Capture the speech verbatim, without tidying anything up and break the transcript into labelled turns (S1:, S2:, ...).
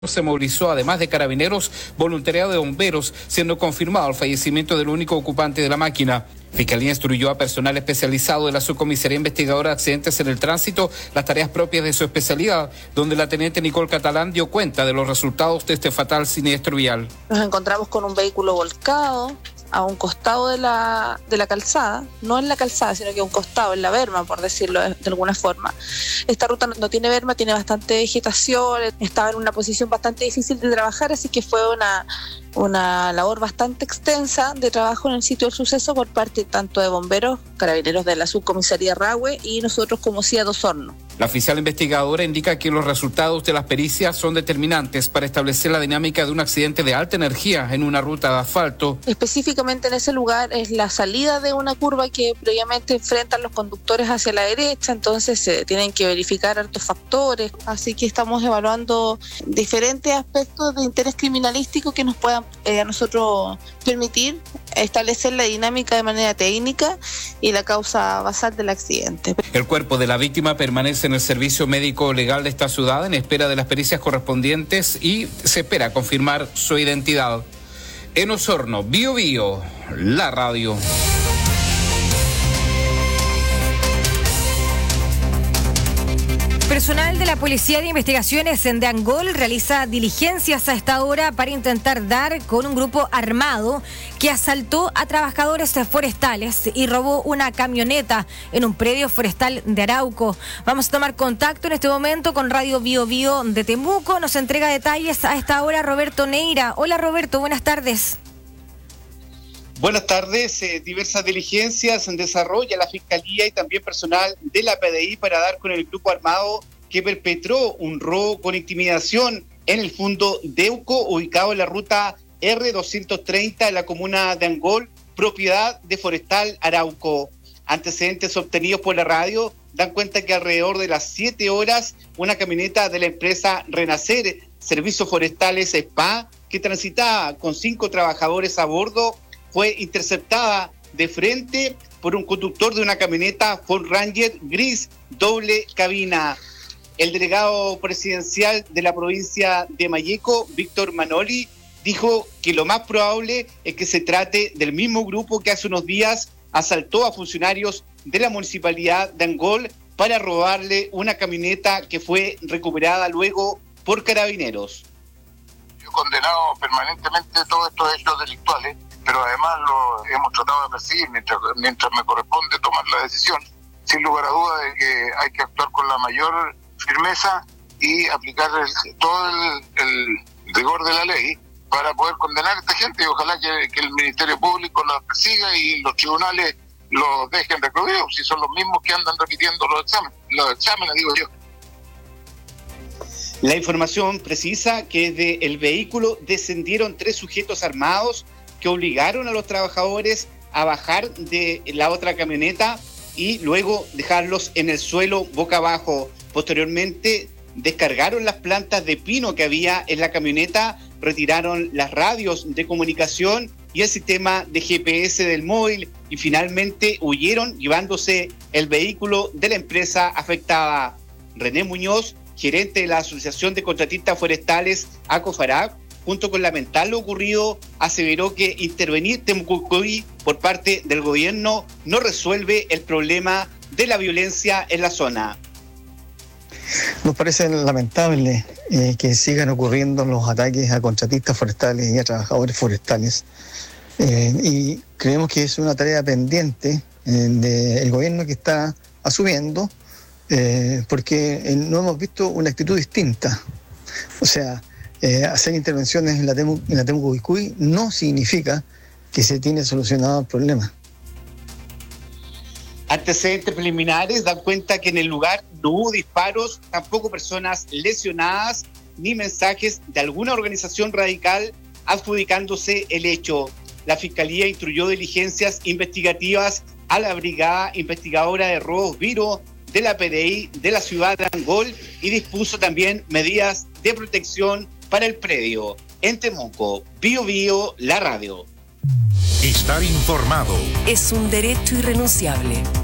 S1: Se movilizó, además de carabineros, voluntariado de bomberos, siendo confirmado el fallecimiento del único ocupante de la máquina. Fiscalía instruyó a personal especializado de la Subcomisaría Investigadora de Accidentes en el Tránsito las tareas propias de su especialidad, donde la teniente Nicole Catalán dio cuenta de los resultados de este fatal siniestro vial.
S2: Nos encontramos con un vehículo volcado a un costado de la, de la calzada, no en la calzada, sino que a un costado, en la berma, por decirlo de, de alguna forma. Esta ruta no, no tiene berma, tiene bastante vegetación, estaba en una posición bastante difícil de trabajar, así que fue una, una labor bastante extensa de trabajo en el sitio del suceso por parte tanto de bomberos, carabineros de la Subcomisaría Rahue y nosotros como C I A Dos Hornos.
S1: La oficial investigadora indica que los resultados de las pericias son determinantes para establecer la dinámica de un accidente de alta energía en una ruta de asfalto.
S2: Específicamente en ese lugar es la salida de una curva que previamente enfrentan los conductores hacia la derecha, entonces se tienen que verificar hartos factores, así que estamos evaluando diferentes aspectos de interés criminalístico que nos puedan eh, a nosotros permitir establecer la dinámica de manera técnica y la causa basal del accidente.
S1: El cuerpo de la víctima permanece en el servicio médico legal de esta ciudad en espera de las pericias correspondientes y se espera confirmar su identidad. En Osorno, Bio Bio, la radio.
S3: Personal de la Policía de Investigaciones de Angol realiza diligencias a esta hora para intentar dar con un grupo armado que asaltó a trabajadores forestales y robó una camioneta en un predio forestal de Arauco. Vamos a tomar contacto en este momento con Radio Bio Bio de Temuco. Nos entrega detalles a esta hora Roberto Neira. Hola Roberto, buenas tardes.
S4: Buenas tardes. Eh, diversas diligencias en desarrollo la Fiscalía y también personal de la P D I para dar con el grupo armado que perpetró un robo con intimidación en el Fundo Deuco, ubicado en la ruta R doscientos treinta en la comuna de Angol, propiedad de Forestal Arauco. Antecedentes obtenidos por la radio dan cuenta que alrededor de las siete horas, una camioneta de la empresa Renacer Servicios Forestales S P A, que transitaba con cinco trabajadores a bordo, fue interceptada de frente por un conductor de una camioneta Ford Ranger gris doble cabina. El delegado presidencial de la provincia de Malleco, Víctor Manoli, dijo que lo más probable es que se trate del mismo grupo que hace unos días asaltó a funcionarios de la municipalidad de Angol para robarle una camioneta que fue recuperada luego por carabineros.
S5: Yo he condenado permanentemente todos estos hechos delictuales, pero además lo hemos tratado de perseguir mientras, mientras me corresponde tomar la decisión, sin lugar a duda de que hay que actuar con la mayor firmeza y aplicar el, todo el, el rigor de la ley para poder condenar a esta gente y ojalá que, que el Ministerio Público los persiga y los tribunales los dejen recluidos, si son los mismos que andan repitiendo los exámenes, los exámenes digo yo.
S4: La información precisa que desde el vehículo descendieron tres sujetos armados que obligaron a los trabajadores a bajar de la otra camioneta y luego dejarlos en el suelo boca abajo. Posteriormente descargaron las plantas de pino que había en la camioneta, retiraron las radios de comunicación y el sistema de G P S del móvil y finalmente huyeron llevándose el vehículo de la empresa afectada. René Muñoz, gerente de la Asociación de Contratistas Forestales ACOFARAC, junto con lamentar lo ocurrido, aseveró que intervenir Temucuy por parte del gobierno no resuelve el problema de la violencia en la zona.
S6: Nos parece lamentable eh, que sigan ocurriendo los ataques a contratistas forestales y a trabajadores forestales. Eh, y creemos que es una tarea pendiente eh, del gobierno que está asumiendo, eh, porque eh, no hemos visto una actitud distinta. O sea, Eh, hacer intervenciones en la Temu, en la Temucuy no significa que se tiene solucionado el problema.
S4: Antecedentes preliminares dan cuenta que en el lugar no hubo disparos, tampoco personas lesionadas, ni mensajes de alguna organización radical adjudicándose el hecho. La Fiscalía instruyó diligencias investigativas a la Brigada Investigadora de Robos Viro de la P D I de la ciudad de Angol y dispuso también medidas de protección para el predio. En Temuco, Bio Bio, la radio.
S7: Estar informado
S8: es un derecho irrenunciable.